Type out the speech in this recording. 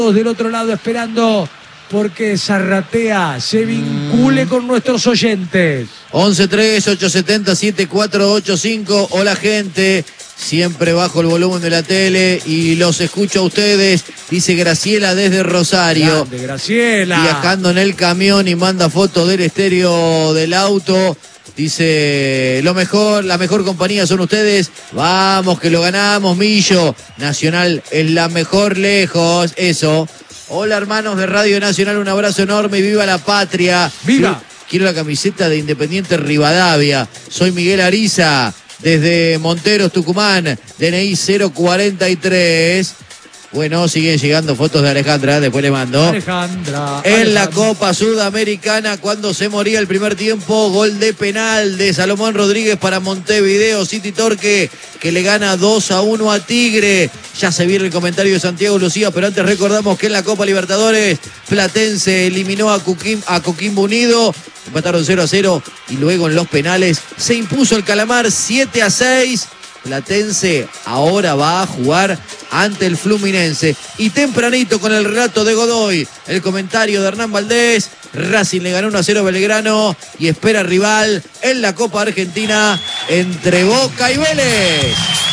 del otro lado esperando porque Zarratea se vincule con nuestros oyentes. 11-3-870-7485. Hola, gente. Siempre bajo el volumen de la tele y los escucho a ustedes, dice Graciela desde Rosario. Grande, Graciela. Viajando en el camión y manda fotos del estéreo del auto. Dice, lo mejor, la mejor compañía son ustedes. Vamos que lo ganamos, Millo. Nacional es la mejor lejos. Eso. Hola, hermanos de Radio Nacional, un abrazo enorme y viva la patria. ¡Viva! Quiero la camiseta de Independiente Rivadavia. Soy Miguel Ariza, desde Monteros, Tucumán, DNI 043. Bueno, siguen llegando fotos de Alejandra, después le mando. Alejandra. En la Copa Sudamericana, cuando se moría el primer tiempo, gol de penal de Salomón Rodríguez para Montevideo City Torque, que le gana 2-1 a Tigre. Ya se viene el comentario de Santiago Lucía, pero antes recordamos que en la Copa Libertadores, Platense eliminó a Coquimbo Unido, empataron 0-0 y luego en los penales se impuso el Calamar 7-6. Platense ahora va a jugar ante el Fluminense. Y tempranito con el relato de Godoy, el comentario de Hernán Valdés, Racing le ganó 1-0 a Belgrano y espera rival en la Copa Argentina entre Boca y Vélez.